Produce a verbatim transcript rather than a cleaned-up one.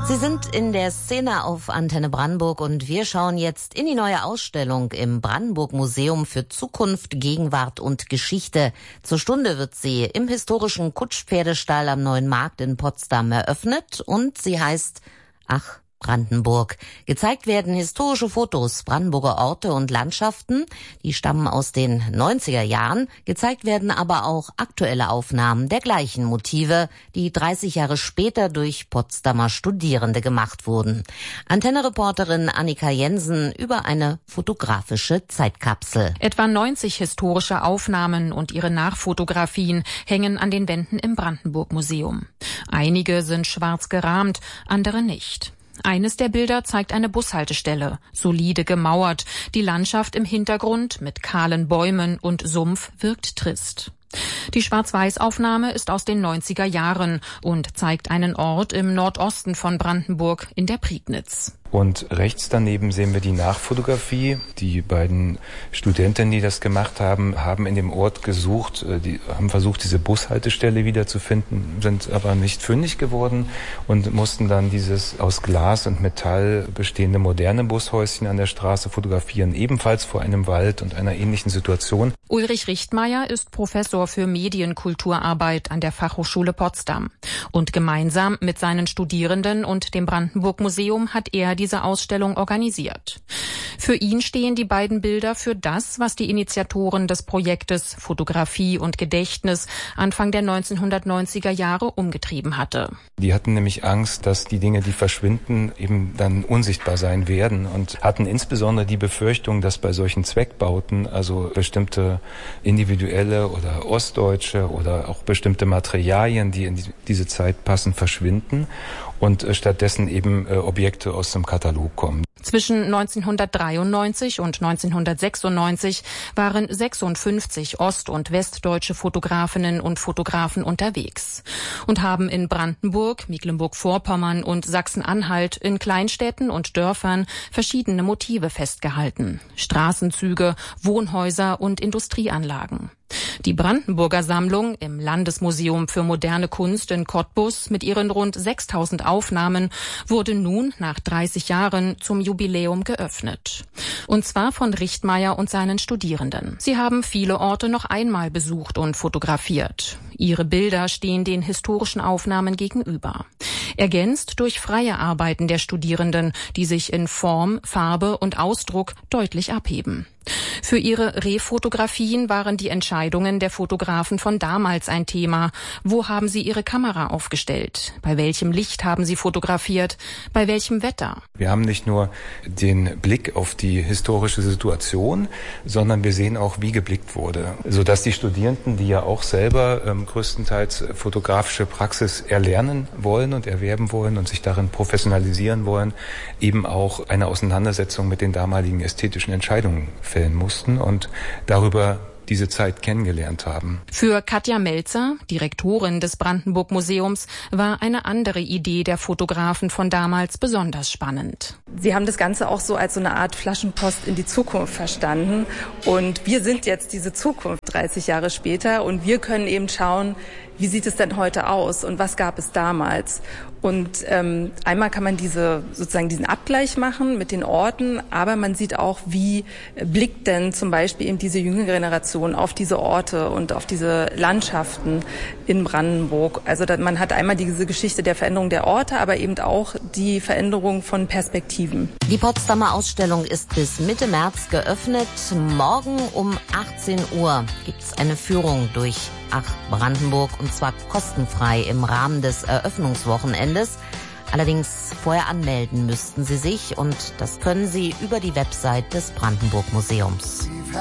Sie sind in der Szene auf Antenne Brandenburg und wir schauen jetzt in die neue Ausstellung im Brandenburg-Museum für Zukunft, Gegenwart und Geschichte. Zur Stunde wird sie im historischen Kutschpferdestall am Neuen Markt in Potsdam eröffnet und sie heißt Ach, Brandenburg. Gezeigt werden historische Fotos Brandenburger Orte und Landschaften, die stammen aus den neunziger Jahren. Gezeigt werden aber auch aktuelle Aufnahmen der gleichen Motive, die dreißig Jahre später durch Potsdamer Studierende gemacht wurden. Antenne-Reporterin Annika Jensen über eine fotografische Zeitkapsel. Etwa neunzig historische Aufnahmen und ihre Nachfotografien hängen an den Wänden im Brandenburg-Museum. Einige sind schwarz gerahmt, andere nicht. Eines der Bilder zeigt eine Bushaltestelle, solide gemauert. Die Landschaft im Hintergrund mit kahlen Bäumen und Sumpf wirkt trist. Die Schwarz-Weiß-Aufnahme ist aus den neunziger Jahren und zeigt einen Ort im Nordosten von Brandenburg in der Prignitz. Und rechts daneben sehen wir die Nachfotografie. Die beiden Studentinnen, die das gemacht haben, haben in dem Ort gesucht, die haben versucht, diese Bushaltestelle wiederzufinden, sind aber nicht fündig geworden und mussten dann dieses aus Glas und Metall bestehende moderne Bushäuschen an der Straße fotografieren, ebenfalls vor einem Wald und einer ähnlichen Situation. Ulrich Richtmeier ist Professor für Medienkulturarbeit an der Fachhochschule Potsdam. Und gemeinsam mit seinen Studierenden und dem Brandenburg-Museum hat er diese Ausstellung organisiert. Für ihn stehen die beiden Bilder für das, was die Initiatoren des Projektes Fotografie und Gedächtnis Anfang der neunzehnhundertneunziger Jahre umgetrieben hatte. Die hatten nämlich Angst, dass die Dinge, die verschwinden, eben dann unsichtbar sein werden und hatten insbesondere die Befürchtung, dass bei solchen Zweckbauten, also bestimmte individuelle oder ostdeutsche oder auch bestimmte Materialien, die in die, diese Zeit passen, verschwinden und äh, stattdessen eben äh, Objekte aus dem Katalog kommen. Zwischen neunzehnhundertdreiundneunzig und neunzehnhundertsechsundneunzig waren sechsundfünfzig ost- und westdeutsche Fotografinnen und Fotografen unterwegs und haben in Brandenburg, Mecklenburg-Vorpommern und Sachsen-Anhalt in Kleinstädten und Dörfern verschiedene Motive festgehalten. Straßenzüge, Wohnhäuser und Industrieanlagen. Die Brandenburger Sammlung im Landesmuseum für moderne Kunst in Cottbus mit ihren rund sechstausend Aufnahmen wurde nun nach dreißig Jahren zum Jubiläum geöffnet. Und zwar von Richtmeier und seinen Studierenden. Sie haben viele Orte noch einmal besucht und fotografiert. Ihre Bilder stehen den historischen Aufnahmen gegenüber. Ergänzt durch freie Arbeiten der Studierenden, die sich in Form, Farbe und Ausdruck deutlich abheben. Für ihre Refotografien waren die Entscheidungen der Fotografen von damals ein Thema. Wo haben sie ihre Kamera aufgestellt? Bei welchem Licht haben sie fotografiert? Bei welchem Wetter? Wir haben nicht nur den Blick auf die historische Situation, sondern wir sehen auch, wie geblickt wurde, sodass die Studierenden, die ja auch selber ähm, größtenteils fotografische Praxis erlernen wollen und erwerben wollen und sich darin professionalisieren wollen, eben auch eine Auseinandersetzung mit den damaligen ästhetischen Entscheidungen fällen mussten und darüber diese Zeit kennengelernt haben. Für Katja Melzer, Direktorin des Brandenburg-Museums, war eine andere Idee der Fotografen von damals besonders spannend. Sie haben das Ganze auch so als so eine Art Flaschenpost in die Zukunft verstanden. Und wir sind jetzt diese Zukunft dreißig Jahre später und wir können eben schauen, wie sieht es denn heute aus und was gab es damals? Und ähm, einmal kann man diese sozusagen diesen Abgleich machen mit den Orten, aber man sieht auch, wie blickt denn zum Beispiel eben diese jüngere Generation auf diese Orte und auf diese Landschaften in Brandenburg. Also da, man hat einmal diese Geschichte der Veränderung der Orte, aber eben auch die Veränderung von Perspektiven. Die Potsdamer Ausstellung ist bis Mitte März geöffnet. Morgen um achtzehn Uhr gibt's eine Führung durch Ach, Brandenburg und zwar kostenfrei im Rahmen des Eröffnungswochenendes. Allerdings vorher anmelden müssten Sie sich und das können Sie über die Website des Brandenburg-Museums.